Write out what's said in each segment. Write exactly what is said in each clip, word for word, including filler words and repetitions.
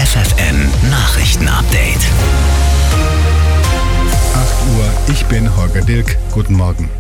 F F N Nachrichten-Update. acht Uhr, ich bin Holger Dilk. Guten Morgen.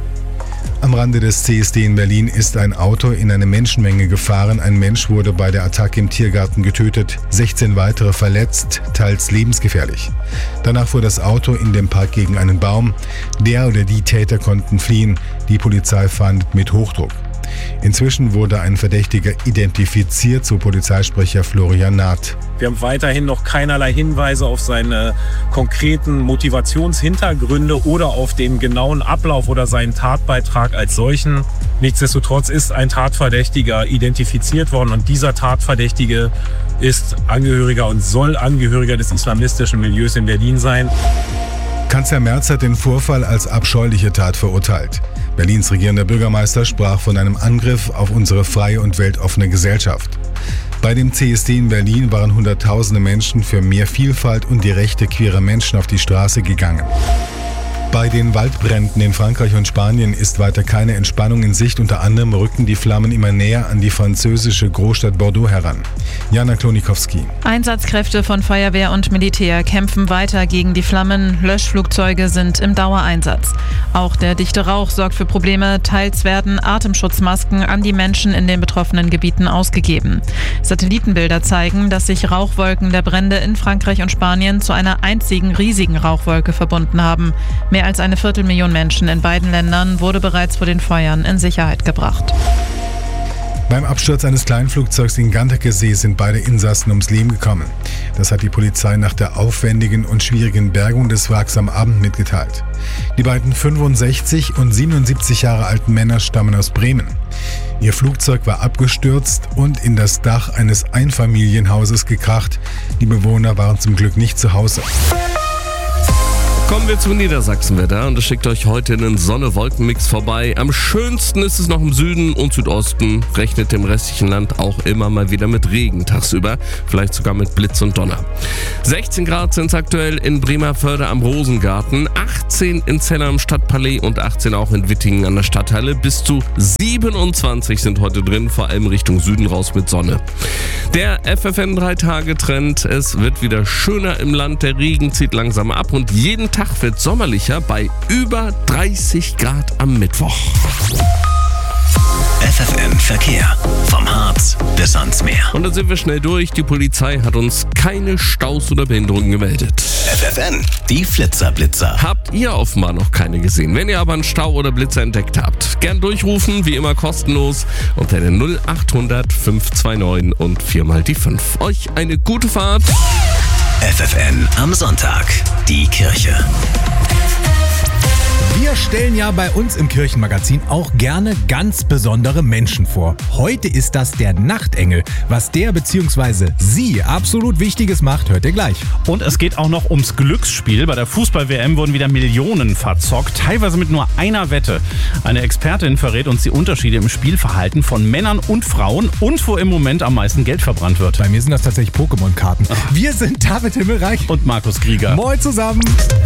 Am Rande des C S D in Berlin ist ein Auto in eine Menschenmenge gefahren. Ein Mensch wurde bei der Attacke im Tiergarten getötet, sechzehn weitere verletzt, teils lebensgefährlich. Danach fuhr das Auto in dem Park gegen einen Baum. Der oder die Täter konnten fliehen. Die Polizei fahndet mit Hochdruck. Inzwischen wurde ein Verdächtiger identifiziert, so Polizeisprecher Florian Naht. Wir haben weiterhin noch keinerlei Hinweise auf seine konkreten Motivationshintergründe oder auf den genauen Ablauf oder seinen Tatbeitrag als solchen. Nichtsdestotrotz ist ein Tatverdächtiger identifiziert worden und dieser Tatverdächtige ist Angehöriger und soll Angehöriger des islamistischen Milieus in Berlin sein. Kanzler Merz hat den Vorfall als abscheuliche Tat verurteilt. Berlins regierender Bürgermeister sprach von einem Angriff auf unsere freie und weltoffene Gesellschaft. Bei dem C S D in Berlin waren Hunderttausende Menschen für mehr Vielfalt und die Rechte queerer Menschen auf die Straße gegangen. Bei den Waldbränden in Frankreich und Spanien ist weiter keine Entspannung in Sicht. Unter anderem rücken die Flammen immer näher an die französische Großstadt Bordeaux heran. Jana Klonikowski. Einsatzkräfte von Feuerwehr und Militär kämpfen weiter gegen die Flammen. Löschflugzeuge sind im Dauereinsatz. Auch der dichte Rauch sorgt für Probleme. Teils werden Atemschutzmasken an die Menschen in den betroffenen Gebieten ausgegeben. Satellitenbilder zeigen, dass sich Rauchwolken der Brände in Frankreich und Spanien zu einer einzigen riesigen Rauchwolke verbunden haben. Mehr als eine Viertelmillion Menschen in beiden Ländern wurde bereits vor den Feuern in Sicherheit gebracht. Beim Absturz eines Kleinflugzeugs in Gantakesee sind beide Insassen ums Leben gekommen. Das hat die Polizei nach der aufwendigen und schwierigen Bergung des Wracks am Abend mitgeteilt. Die beiden fünfundsechzig und siebenundsiebzig Jahre alten Männer stammen aus Bremen. Ihr Flugzeug war abgestürzt und in das Dach eines Einfamilienhauses gekracht. Die Bewohner waren zum Glück nicht zu Hause. Kommen wir zum Niedersachsenwetter und es schickt euch heute einen Sonne-Wolken-Mix vorbei. Am schönsten ist es noch im Süden und Südosten, rechnet im restlichen Land auch immer mal wieder mit Regen tagsüber, vielleicht sogar mit Blitz und Donner. sechzehn Grad sind es aktuell in Bremerförde am Rosengarten, achtzehn in Celle am Stadtpalais und achtzehn auch in Wittingen an der Stadthalle. Bis zu siebenundzwanzig sind heute drin, vor allem Richtung Süden raus mit Sonne. Der F F N drei Tage Trend, es wird wieder schöner im Land, der Regen zieht langsam ab und jeden Tag wird sommerlicher bei über dreißig Grad am Mittwoch. F F N Verkehr. Vom Harz bis ans Meer. Und dann sind wir schnell durch. Die Polizei hat uns keine Staus oder Behinderungen gemeldet. F F N, die Flitzer-Blitzer. Habt ihr offenbar noch keine gesehen? Wenn ihr aber einen Stau oder Blitzer entdeckt habt, gern durchrufen, wie immer kostenlos, unter der null achthundert fünf zwei neun und viermal die fünf. Euch eine gute Fahrt. F F N am Sonntag. Die Kirche. Wir stellen ja bei uns im Kirchenmagazin auch gerne ganz besondere Menschen vor. Heute ist das der Nachtengel. Was der bzw. sie absolut Wichtiges macht, hört ihr gleich. Und es geht auch noch ums Glücksspiel. Bei der Fußball-W M wurden wieder Millionen verzockt, teilweise mit nur einer Wette. Eine Expertin verrät uns die Unterschiede im Spielverhalten von Männern und Frauen und wo im Moment am meisten Geld verbrannt wird. Bei mir sind das tatsächlich Pokémon-Karten. Wir sind David Himmelreich und Markus Krieger. Moin zusammen.